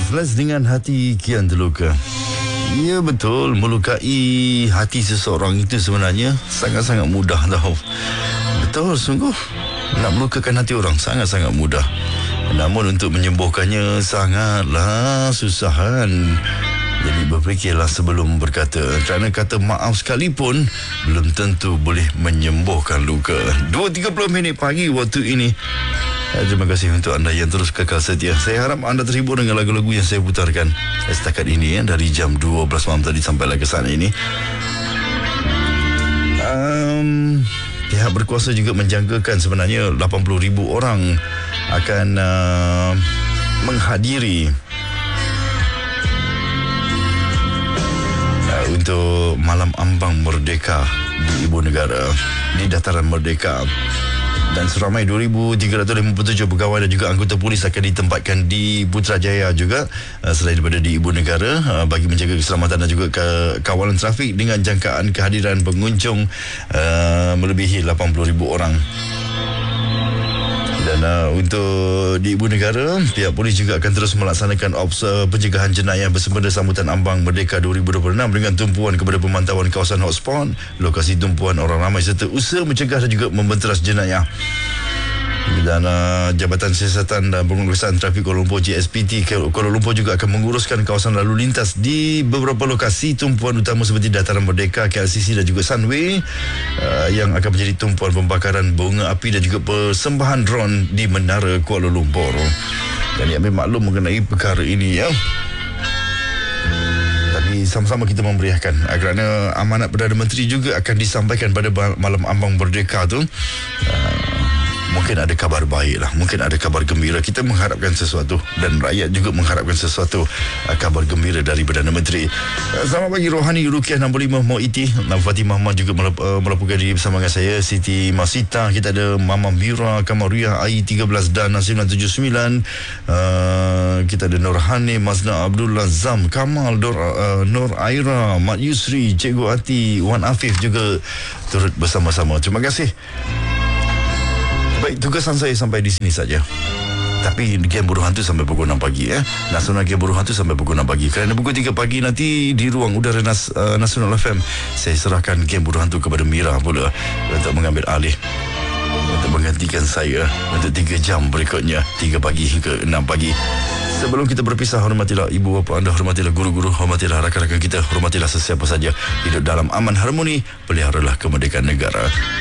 Breathless dengan hati kian terluka. Ya betul, melukai hati seseorang itu sebenarnya sangat-sangat mudah tau. Betul, sungguh. Nak melukakan hati orang sangat-sangat mudah. Namun untuk menyembuhkannya sangatlah susahan. Jadi berfikirlah sebelum berkata, kerana kata maaf sekalipun belum tentu boleh menyembuhkan luka. 2.30 pagi waktu ini. Terima kasih untuk anda yang terus kekal setia. Saya harap anda terhibur dengan lagu-lagu yang saya putarkan setakat ini dari jam 12 malam tadi sampai ke sana ini. Pihak berkuasa juga menjangkakan sebenarnya 80,000 orang akan menghadiri untuk Malam Ambang Merdeka di Ibu Negara, di Dataran Merdeka. Dan seramai 2,357 pegawai dan juga anggota polis akan ditempatkan di Putrajaya juga, selain daripada di Ibu Negara, bagi menjaga keselamatan dan juga kawalan trafik dengan jangkaan kehadiran pengunjung melebihi 80,000 orang. Dan untuk di Ibu Negara, pihak polis juga akan terus melaksanakan ops pencegahan jenayah bersempena sambutan Ambang Merdeka 2026 dengan tumpuan kepada pemantauan kawasan hotspot, lokasi tumpuan orang ramai serta usaha mencegah dan juga membenteras jenayah. Dan Jabatan Siasatan dan Pengurusan Trafik Kuala Lumpur JSPT Kuala Lumpur juga akan menguruskan kawasan lalu lintas di beberapa lokasi tumpuan utama seperti Dataran Merdeka, KLCC dan juga Sunway, yang akan menjadi tumpuan pembakaran bunga api dan juga persembahan drone di Menara Kuala Lumpur. Dan ambil maklum mengenai perkara ini ya. Tapi sama-sama kita memberiakan kerana amanat Perdana Menteri juga akan disampaikan pada Malam Ambang Merdeka tu. Mungkin ada kabar baik lah, mungkin ada kabar gembira. Kita mengharapkan sesuatu dan rakyat juga mengharapkan sesuatu, kabar gembira dari Perdana Menteri. Selamat pagi Rohani Rukiah 65 Moiti, Fatimah Ahmad juga melaporkan diri bersama dengan saya, Siti Masita. Kita ada Mama Mira, Kamariah, AI13 dan 979. Kita ada Nurhani, Mazna Abdullah Zam, Kamal, Nur Aira, Mat Yusri, Cikgu Ati, Wan Afif juga turut bersama-sama. Terima kasih. Baik, tugasan saya sampai di sini saja. Tapi Game Buruh Hantu sampai pukul 6 pagi ya. Nasional Game Buruh Hantu sampai pukul 6 pagi. Kerana pukul 3 pagi nanti di ruang udara Nasional FM, saya serahkan Game Buruh Hantu kepada Mira pula untuk mengambil alih, untuk menggantikan saya untuk 3 jam berikutnya, 3 pagi hingga 6 pagi. Sebelum kita berpisah, hormatilah ibu bapa anda, hormatilah guru-guru, hormatilah rakan-rakan kita, hormatilah sesiapa saja. Hidup dalam aman harmoni, peliharalah kemerdekaan negara.